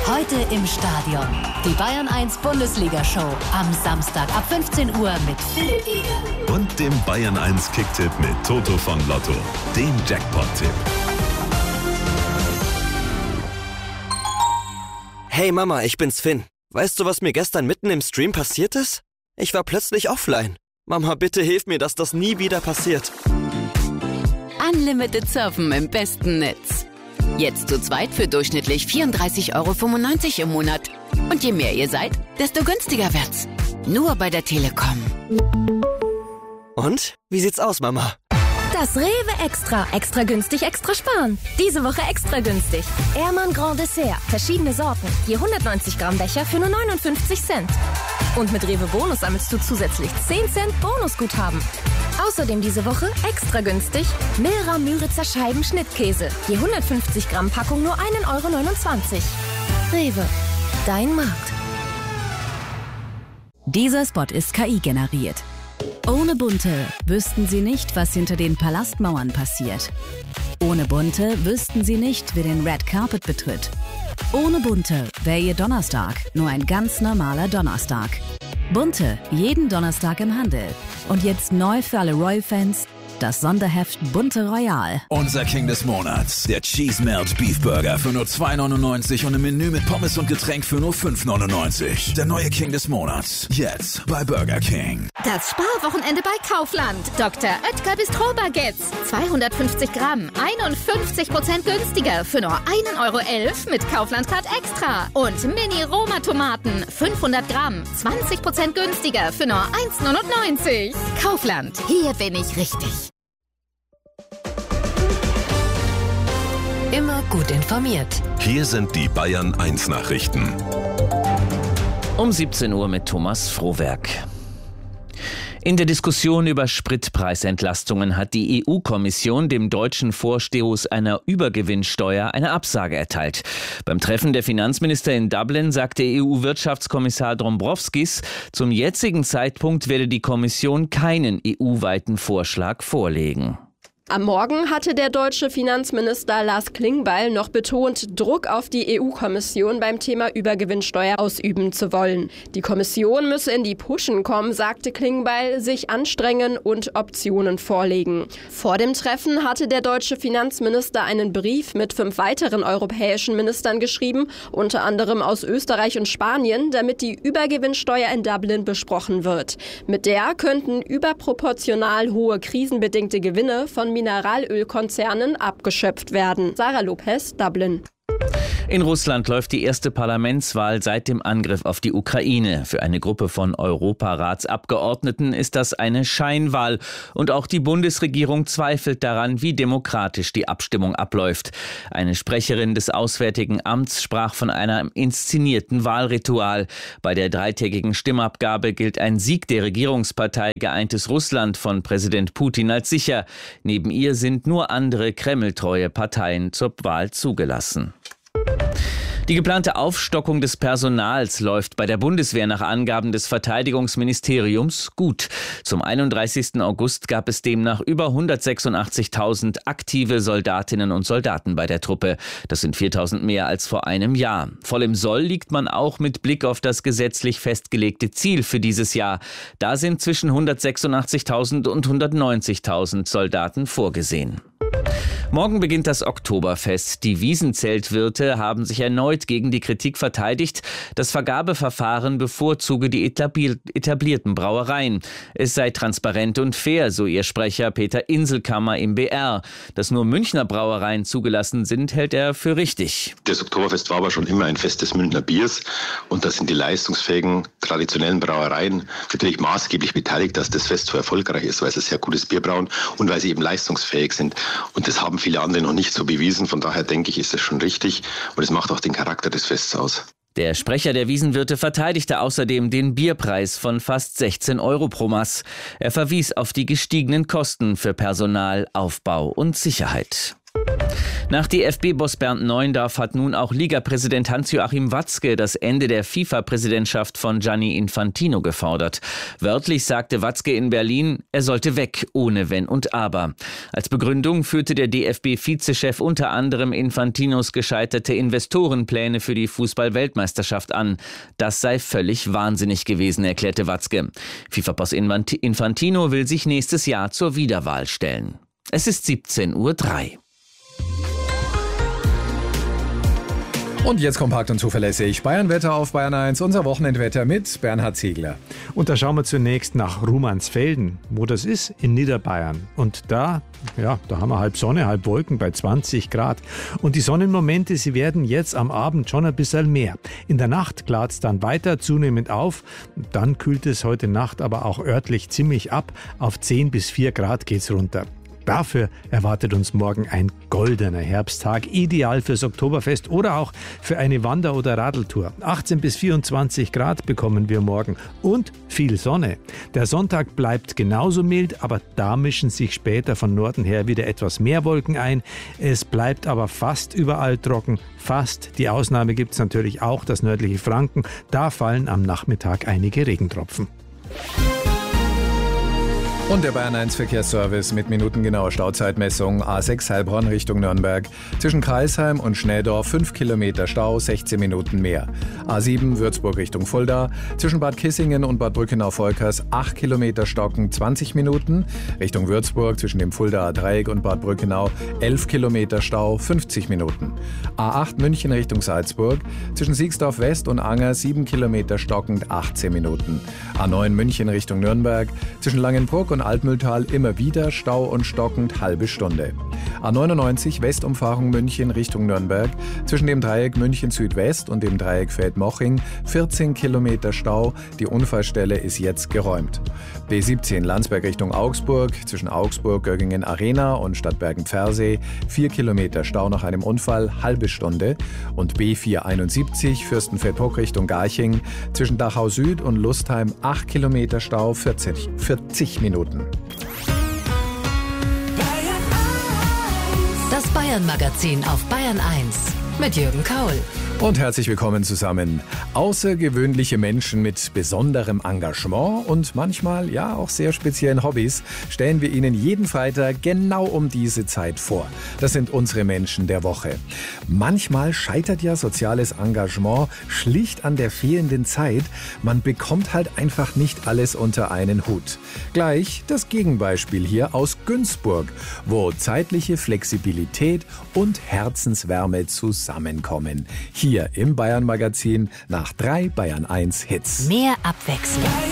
Heute im Stadion. Die Bayern 1 Bundesliga-Show. Am Samstag ab 15 Uhr mit Philipp Eger. Und dem Bayern 1 Kicktipp mit Toto von Lotto. Dem Jackpot-Tipp. Hey Mama, ich bin's Finn. Weißt du, was mir gestern mitten im Stream passiert ist? Ich war plötzlich offline. Mama, bitte hilf mir, dass das nie wieder passiert. Unlimited Surfen im besten Netz. Jetzt zu zweit für durchschnittlich 34,95 € im Monat. Und je mehr ihr seid, desto günstiger wird's. Nur bei der Telekom. Und? Wie sieht's aus, Mama? Das Rewe Extra. Extra günstig, extra sparen. Diese Woche extra günstig. Ehrmann Grand Dessert. Verschiedene Sorten. Je 190 Gramm Becher für nur 59 Cent. Und mit Rewe Bonus sammelst du zusätzlich 10 Cent Bonusguthaben. Außerdem diese Woche extra günstig Milra Müritzer Scheiben Schnittkäse. Je 150 Gramm Packung nur 1,29 €. Rewe. Dein Markt. Dieser Spot ist KI generiert. Ohne Bunte wüssten Sie nicht, was hinter den Palastmauern passiert. Ohne Bunte wüssten Sie nicht, wer den Red Carpet betritt. Ohne Bunte wäre Ihr Donnerstag nur ein ganz normaler Donnerstag. Bunte, jeden Donnerstag im Handel. Und jetzt neu für alle Royal-Fans, das Sonderheft Bunte Royal. Unser King des Monats, der Cheese Melt Beef Burger für nur 2,99 € und ein Menü mit Pommes und Getränk für nur 5,99 €. Der neue King des Monats, jetzt bei Burger King. Das Sparwochenende bei Kaufland. Dr. Oetker Bistro Baguettes. 250 Gramm, 51% günstiger für nur 1,11 € mit Kaufland-Card Extra. Und Mini-Roma-Tomaten, 500 Gramm, 20% günstiger für nur 1,99 €. Kaufland, hier bin ich richtig. Immer gut informiert. Hier sind die Bayern 1 Nachrichten. Um 17 Uhr mit Thomas Frohwerk. In der Diskussion über Spritpreisentlastungen hat die EU-Kommission dem deutschen Vorstoß einer Übergewinnsteuer eine Absage erteilt. Beim Treffen der Finanzminister in Dublin sagte EU-Wirtschaftskommissar Dombrovskis, zum jetzigen Zeitpunkt werde die Kommission keinen EU-weiten Vorschlag vorlegen. Am Morgen hatte der deutsche Finanzminister Lars Klingbeil noch betont, Druck auf die EU-Kommission beim Thema Übergewinnsteuer ausüben zu wollen. Die Kommission müsse in die Puschen kommen, sagte Klingbeil, sich anstrengen und Optionen vorlegen. Vor dem Treffen hatte der deutsche Finanzminister einen Brief mit 5 weiteren europäischen Ministern geschrieben, unter anderem aus Österreich und Spanien, damit die Übergewinnsteuer in Dublin besprochen wird. Mit der könnten überproportional hohe krisenbedingte Gewinne von Mineralölkonzernen abgeschöpft werden. Sarah Lopez, Dublin. In Russland läuft die erste Parlamentswahl seit dem Angriff auf die Ukraine. Für eine Gruppe von Europaratsabgeordneten ist das eine Scheinwahl. Und auch die Bundesregierung zweifelt daran, wie demokratisch die Abstimmung abläuft. Eine Sprecherin des Auswärtigen Amts sprach von einem inszenierten Wahlritual. Bei der 3-tägigen Stimmabgabe gilt ein Sieg der Regierungspartei Geeintes Russland von Präsident Putin als sicher. Neben ihr sind nur andere kremltreue Parteien zur Wahl zugelassen. Die geplante Aufstockung des Personals läuft bei der Bundeswehr nach Angaben des Verteidigungsministeriums gut. Zum 31. August gab es demnach über 186.000 aktive Soldatinnen und Soldaten bei der Truppe. Das sind 4.000 mehr als vor einem Jahr. Voll im Soll liegt man auch mit Blick auf das gesetzlich festgelegte Ziel für dieses Jahr. Da sind zwischen 186.000 und 190.000 Soldaten vorgesehen. Morgen beginnt das Oktoberfest. Die Wiesenzeltwirte haben sich erneut gegen die Kritik verteidigt, das Vergabeverfahren bevorzuge die etablierten Brauereien. Es sei transparent und fair, so ihr Sprecher Peter Inselkammer im BR. Dass nur Münchner Brauereien zugelassen sind, hält er für richtig. Das Oktoberfest war aber schon immer ein Fest des Münchner Biers und da sind die leistungsfähigen, traditionellen Brauereien natürlich maßgeblich beteiligt, dass das Fest so erfolgreich ist, weil sie sehr gutes Bier brauen und weil sie eben leistungsfähig sind. Und das haben viele andere noch nicht so bewiesen. Von daher denke ich, ist das schon richtig. Und es macht auch den Charakter des Fests aus. Der Sprecher der Wiesenwirte verteidigte außerdem den Bierpreis von fast 16 € pro Maß. Er verwies auf die gestiegenen Kosten für Personal, Aufbau und Sicherheit. Nach DFB-Boss Bernd Neuendorf hat nun auch Ligapräsident Hans-Joachim Watzke das Ende der FIFA-Präsidentschaft von Gianni Infantino gefordert. Wörtlich sagte Watzke in Berlin, er sollte weg, ohne Wenn und Aber. Als Begründung führte der DFB-Vizechef unter anderem Infantinos gescheiterte Investorenpläne für die Fußball-Weltmeisterschaft an. Das sei völlig wahnsinnig gewesen, erklärte Watzke. FIFA-Boss Infantino will sich nächstes Jahr zur Wiederwahl stellen. Es ist 17:03 Uhr. Und jetzt kompakt und zuverlässig Bayern-Wetter auf Bayern 1, unser Wochenendwetter mit Bernhard Ziegler. Und da schauen wir zunächst nach Rumansfelden, wo das ist, in Niederbayern. Und da haben wir halb Sonne, halb Wolken bei 20 Grad. Und die Sonnenmomente, sie werden jetzt am Abend schon ein bisschen mehr. In der Nacht klart es dann weiter zunehmend auf. Dann kühlt es heute Nacht aber auch örtlich ziemlich ab. Auf 10 bis 4 Grad geht's runter. Dafür erwartet uns morgen ein goldener Herbsttag, ideal fürs Oktoberfest oder auch für eine Wander- oder Radeltour. 18 bis 24 Grad bekommen wir morgen und viel Sonne. Der Sonntag bleibt genauso mild, aber da mischen sich später von Norden her wieder etwas mehr Wolken ein. Es bleibt aber fast überall trocken, fast. Die Ausnahme gibt es natürlich auch, das nördliche Franken. Da fallen am Nachmittag einige Regentropfen. Und der Bayern 1 Verkehrsservice mit minutengenauer Stauzeitmessung. A6 Heilbronn Richtung Nürnberg. Zwischen Kreisheim und Schnädorf 5 Kilometer Stau, 16 Minuten mehr. A7 Würzburg Richtung Fulda. Zwischen Bad Kissingen und Bad Brückenau-Volkers 8 Kilometer Stocken, 20 Minuten. Richtung Würzburg zwischen dem Fuldaer Dreieck und Bad Brückenau 11 Kilometer Stau, 50 Minuten. A8 München Richtung Salzburg. Zwischen Siegsdorf West und Anger 7 Kilometer stockend, 18 Minuten. A9 München Richtung Nürnberg. Zwischen Langenbruck und Altmühltal immer wieder Stau und stockend, halbe Stunde. A99 Westumfahrung München Richtung Nürnberg. Zwischen dem Dreieck München Südwest und dem Dreieck Feldmoching 14 Kilometer Stau. Die Unfallstelle ist jetzt geräumt. B17 Landsberg Richtung Augsburg. Zwischen Augsburg, Göggingen Arena und Stadtbergen-Pfersee 4 Kilometer Stau nach einem Unfall, halbe Stunde. Und B471 Fürstenfeldbruck Richtung Garching. Zwischen Dachau Süd und Lustheim 8 Kilometer Stau, 40 Minuten. Das Bayern-Magazin auf Bayern 1 mit Jürgen Kaul. Und herzlich willkommen zusammen. Außergewöhnliche Menschen mit besonderem Engagement und manchmal ja auch sehr speziellen Hobbys stellen wir Ihnen jeden Freitag genau um diese Zeit vor. Das sind unsere Menschen der Woche. Manchmal scheitert ja soziales Engagement schlicht an der fehlenden Zeit. Man bekommt halt einfach nicht alles unter einen Hut. Gleich das Gegenbeispiel hier aus Günzburg, wo zeitliche Flexibilität und Herzenswärme zusammenkommen. Hier im Bayern-Magazin nach 3 Bayern 1 Hits. Mehr Abwechslung.